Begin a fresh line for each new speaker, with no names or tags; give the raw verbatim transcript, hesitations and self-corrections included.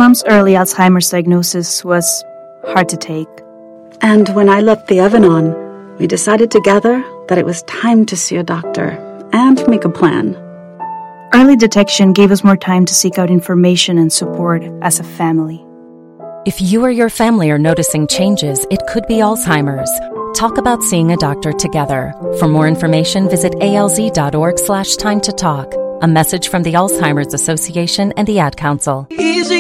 Mom's early Alzheimer's diagnosis was hard to take.
And when I left the Evanon, we decided together that it was time to see a doctor and make a plan.
Early detection gave us more time to seek out information and support as a family.
If you or your family are noticing changes, it could be Alzheimer's. Talk about seeing a doctor together. For more information, visit alz.org slash time to talk. A message from the Alzheimer's Association and the Ad Council.
Easy